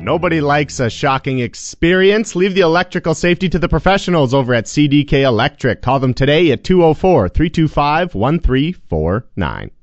Nobody likes a shocking experience. Leave the electrical safety to the professionals over at CDK Electric. Call them today at 204-325-1349.